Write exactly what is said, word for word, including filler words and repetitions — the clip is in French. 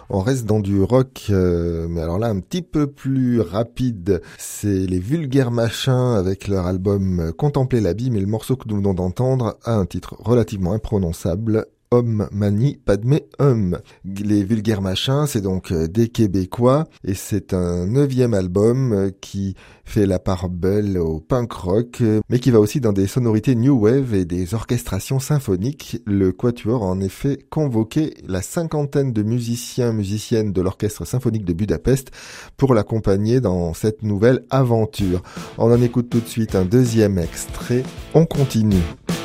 On reste dans du rock, euh, mais alors là un petit peu plus rapide. C'est les Vulgaires Machins avec leur album Contempler l'abîme, et le morceau que nous venons d'entendre a un titre relativement imprononçable. Om Mani Padme Hum. Les Vulgaires Machins, c'est donc des Québécois et c'est un neuvième album qui fait la part belle au punk rock, mais qui va aussi dans des sonorités new wave et des orchestrations symphoniques. Le Quatuor a en effet convoqué la cinquantaine de musiciens musiciennes de l'Orchestre Symphonique de Budapest pour l'accompagner dans cette nouvelle aventure. On en écoute tout de suite un deuxième extrait. On continue.